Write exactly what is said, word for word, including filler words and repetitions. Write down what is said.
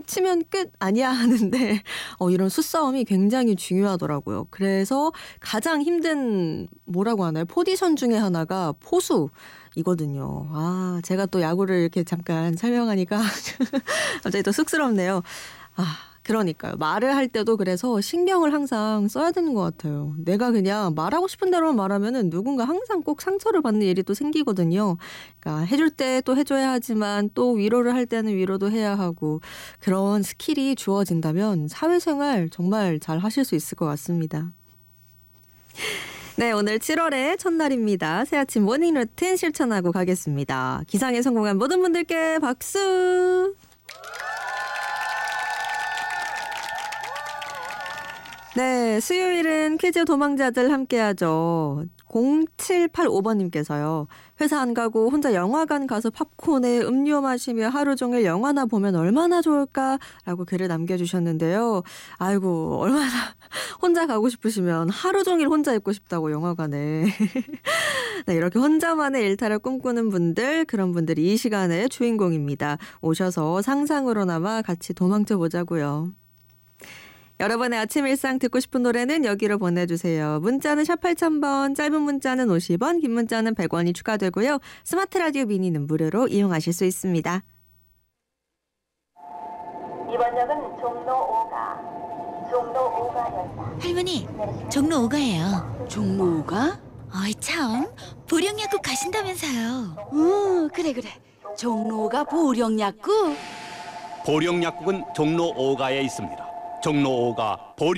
치면 끝 아니야 하는데 어, 이런 수싸움이 굉장히 중요하더라고요. 그래서 가장 힘든 뭐라고 하나요? 포지션 중에 하나가 포수이거든요. 아, 제가 또 야구를 이렇게 잠깐 설명하니까 갑자기 또 쑥스럽네요. 아, 그러니까요. 말을 할 때도 그래서 신경을 항상 써야 되는 것 같아요. 내가 그냥 말하고 싶은 대로만 말하면은 누군가 항상 꼭 상처를 받는 일이 또 생기거든요. 그러니까 해줄 때 또 해줘야 하지만 또 위로를 할 때는 위로도 해야 하고 그런 스킬이 주어진다면 사회생활 정말 잘 하실 수 있을 것 같습니다. 네, 오늘 칠월의 첫날입니다. 새아침 모닝 루틴 실천하고 가겠습니다. 기상에 성공한 모든 분들께 박수! 네, 수요일은 퀴즈 도망자들 함께하죠. 공칠팔오 번님께서요. 회사 안 가고 혼자 영화관 가서 팝콘에 음료 마시며 하루 종일 영화나 보면 얼마나 좋을까라고 글을 남겨주셨는데요. 아이고, 얼마나 혼자 가고 싶으시면 하루 종일 혼자 있고 싶다고 영화관에. 네, 이렇게 혼자만의 일탈을 꿈꾸는 분들, 그런 분들이 이 시간의 주인공입니다. 오셔서 상상으로나마 같이 도망쳐 보자고요. 여러분의 아침 일상 듣고 싶은 노래는 여기로 보내주세요. 문자는 샵 팔천 번, 짧은 문자는 오십 원, 긴 문자는 백 원이 추가되고요. 스마트 라디오 미니는 무료로 이용하실 수 있습니다. 이번 역은 종로 오가, 종로 오가역이다. 할머니, 종로 오가예요. 종로 오가? 어이 참, 보령약국 가신다면서요. 응, 그래 그래. 종로 오가 보령약국? 보령약국은 종로 오가에 있습니다. 종로 오가 보령